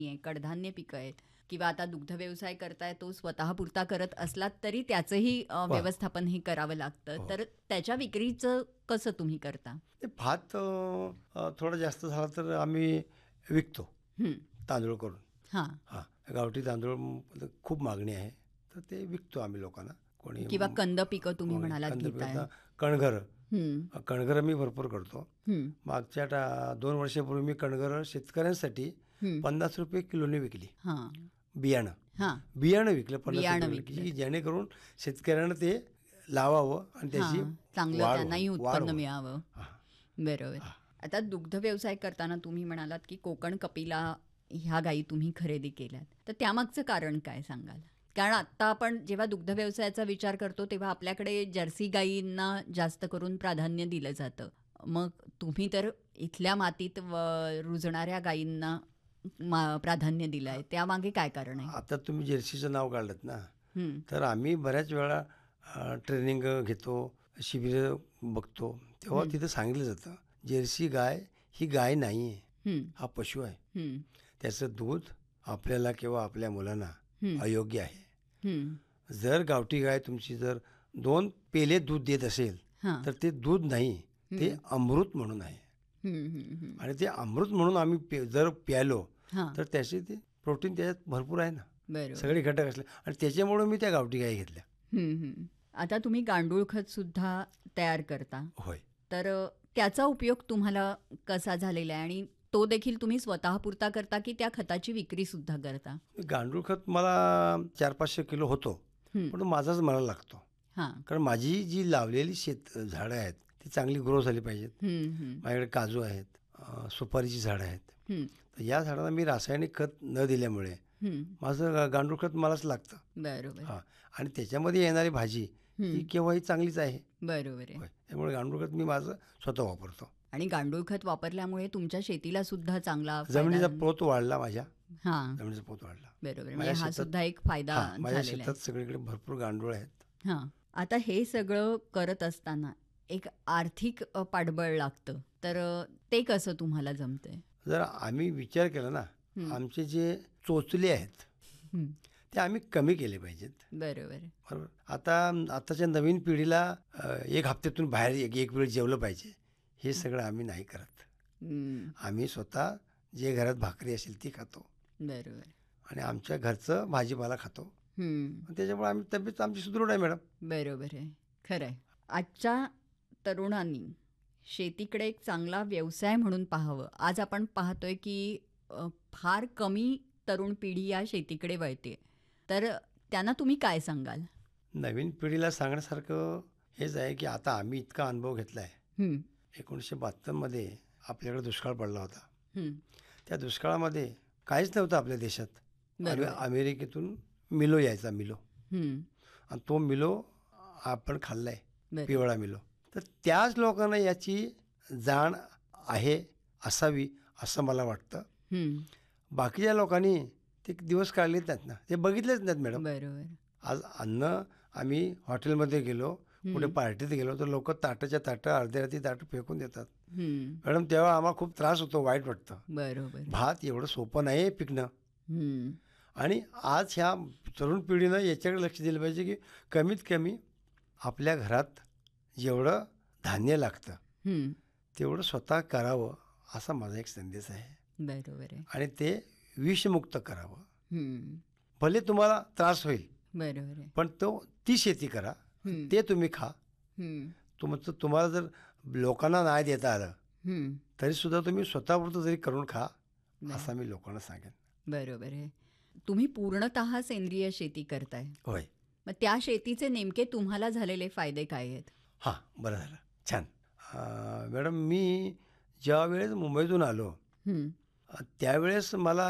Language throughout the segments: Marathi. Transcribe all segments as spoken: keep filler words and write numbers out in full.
आहे, कडधान्य पिकं आहेत किंवा आता दुग्ध व्यवसाय करताय तो स्वतःपुरता करत असलात तरी त्याचंही अ, वा व्यवस्थापन हे करावं लागतं. हो तर त्याच्या विक्रीचं कसं तुम्ही करता? ते भात अ, अ, थोडा जास्त झाला तर आम्ही विकतो हं. तांदूळ करून. हां. हां, गावठी तांदूळ म, खूप मागणी आहे, तर ते विकतो आम्ही लोकांना. कोणी किंवा म, कंद पिकं तुम्ही कोणी म्हणालात कंद घेताय. पिकता कणघर. हं. कणघर मी भरपूर करतो. हं. मागच्या टा दोन वर्षापूर्वी मी कणघर शेतकऱ्यांसाठी हं. पन्नास रुपये किलोने विकली. हां. बियाणं हां. बियाणं विकलं पन्नास बियाणं रुपये विकली, की विकलत. जेणेकरून शेतकऱ्यांना ते लावावं आणि त्याची हां. चांगलं वाढ त्यांनाही व्हावी वाढ उत्पन्न व्हावी मिळावं. हां बरोबर. हां आता दुग्ध व्यवसाय करताना तुम्ही म्हणालात, की कोकण कपिला ह्या गायी तुम्ही खरेदी केल्यात. तर त्यामागचं कारण काय सांगाल? कारण आत्ता आपण जेव्हा दुग्ध व्यवसायाचा विचार करतो, तेव्हा आपल्याकडे जर्सी गायींना जास्त करून प्राधान्य दिलं जातं. मग तुम्ही तर इथल्या मातीत व रुजणाऱ्या गायींना मा प्राधान्य दिलं आहे. त्यामागे काय कारण आहे? आता तुम्ही जर्सीचं नाव काढलं ना, हं. तर आम्ही बऱ्याच वेळा ट्रेनिंग घेतो, शिबिरं बघतो, तेव्हा हं. तिथं सांगितलं जातं जर्सी गाय ही गाय नाही आहे, हं. हा पशु आहे. हं. त्याचं दूध आपल्याला किंवा आपल्या मुलांना हं. अयोग्य आहे. हं. जर गावठी गाय तुमची जर दोन पेले दूध देत असेल हां. तर ते दूध नाही, ते हं. अमृत म्हणून आहे. हं. हं. हं. आणि ते अमृत म्हणून आम्ही पे जर प्यालो हां. तर त्याचे ते प्रोटीन त्याच्यात भरपूर आहे ना, बरोबर. सगळे घटक असले आणि त्याच्यामुळे मी त्या गावठी गाई घेतल्या. हं. हं. आता तुम्ही गांडूळ खत सुद्धा तयार करता. होय. तर अ, त्याचा उपयोग तुम्हाला कसा झालेला आहे आणि तो देखील तुम्ही स्वतःपुरता करता की त्या खताची विक्री सुद्धा करता? गांडूळ खत मला चार पाचशे किलो होतो, हं. पण माझाच मला लागतो. हां. कारण माझी जी लावलेली शेत झाडं आहेत ती चांगली ग्रो झाली पाहिजेत. हं. हं. माझ्याकडे काजू आहेत, अ, सुपारीची झाडं आहेत. हं. तर या झाडांना मी रासायनिक खत न दिल्यामुळे हं. माझं गा- गांडूळ खत मलाच लागतं. बरोबर. हां, आणि त्याच्यामध्ये येणारी भाजी ही हं. केव्हाही चांगलीच आहे. बरोबर आहे. होय, त्यामुळे गांडूळ खत मी माझं स्वतः वापरतो. आणि गांडूळ खत वापरल्यामुळे तुमच्या शेतीला सुद्धा चांगला फायदा. जमिनीचा पोत वाढला, माझ्या हां. जमिनीचा पोत वाढला. बरोबर. म्हणजे माझ्या हा शेतात सुद्धा एक फायदा हां, माझ्या झालेला आहे. शेतात सगळीकडे भरपूर गांडूळ आहेत. हां. आता हे सगळं करत असताना एक आर्थिक अ, पाठबळ लागतं. तर अ, ते कसं तुम्हाला जमतंय? जर आम्ही विचार केला ना, हं. आमचे जे चोचले आहेत हं. ते आम्ही कमी केले पाहिजेत. बरोबर. बरोबर. आता आताच्या नवीन पिढीला अ, एक हप्त्यातून बाहेर एक एक वेळ जेवलं पाहिजे, हे सगळं आम्ही नाही करत. हं. आम्ही स्वतः जे घरात भाकरी असेल ती खातो बरोबर. आणि आमच्या घरचं भाजीपाला खातो. हं. आणि त्याच्यामुळे आम्ही तब्येत आमची सुदृढ आहे मॅडम. बरोबर आहे. खरं आहे. आजच्या तरुणांनी शेतीकडे एक चांगला व्यवसाय म्हणून पाहावं. आज आपण पाहतोय की अ, फार कमी तरुण पिढी या शेतीकडे वळते. तर त्यांना तुम्ही काय सांगाल? नवीन पिढीला सांगण्यासारखं हेच आहे की आता आम्ही इतका अनुभव घेतला आहे. हं. एकोणीसशे बहात्तरमध्ये आपल्याकडे दुष्काळ पडला होता. हं. त्या दुष्काळामध्ये काहीच नव्हतं आपल्या देशात. अमे बरोबर. अमेरिकेतून मिलो यायचा, मिलो. हं. आणि तो मिलो आपण खाल्ला आहे, बरोबर. पिवळा मिलो. तर त्याच लोकांना याची जाण आहे, असावी असं मला वाटतं. हं. बाकीच्या लोकांनी ते दिवस काढलेच नाहीत ना, ते बघितलेच नाहीत मॅडम. बरोबर. आज अन्न आम्ही हॉटेलमध्ये गेलो, कुठे हं. पार्टीत गेलो तर लोक ताटाच्या ताटं अर्ध्या रात्री ताटं फेकून देतात. हं. मॅडम तेव्हा आम्हाला खूप त्रास होतो, वाईट वाटतं. बरोबर. भात एवढं सोपं नाही आहे पिकणं. हं. आणि आज ह्या तरुण पिढीनं याच्याकडे लक्ष दिलं पाहिजे की कमीत कमी आपल्या घरात जेवढं धान्य लागतं हं. तेवढं स्वतः करावं, असा माझा एक संदेश आहे. बरोबर आहे. आणि ते विषमुक्त करावं. हं. भले तुम्हाला त्रास होईल, बरोबर आहे. पण तो ती शेती करा, हं. ते तुम्ही खा. हं. तुमचं तुम्हाला जर लोकांना नाही देता आलं हं. तरीसुद्धा तुम्ही स्वतःपुरतं जरी करून खा, बरं. असं मी लोकांना सांगेन. बरोबर आहे. तुम्ही पूर्णतः सेंद्रिय शेती करताय. होय. मग त्या शेतीचे नेमके तुम्हाला झालेले फायदे काय आहेत? हां, बरं झालं, छान. अं, मॅडम मी ज्या वेळेस मुंबईतून आलो हं. अ, त्यावेळेस मला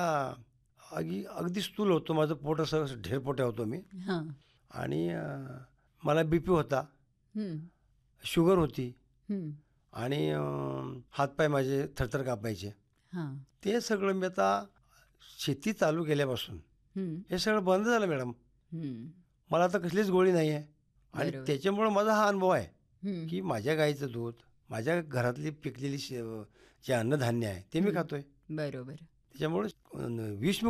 अगदी अगदी स्थूल होतो, माझं पोट असं असं ढेरपोट्या होतो मी. हां. आणि अ, मला बी पी होता, हं. शुगर होती हं. आणि अ, हातपाय माझे थरथर कापायचे. हां. ते सगळं मी आता शेती चालू केल्यापासून हं. हे सगळं बंद झालं मॅडम. हं. मला आता कसलीच गोळी नाही आहे आणि बरोबर. त्याच्यामुळं माझा हा अनुभव आहे हं. की माझ्या गाईचं दूध, माझ्या घरातली पिकलेली शे जे अन्नधान्य आहे ते मी हं. खातोय. बरोबर. त्याच्यामुळे अ, विषमुक्त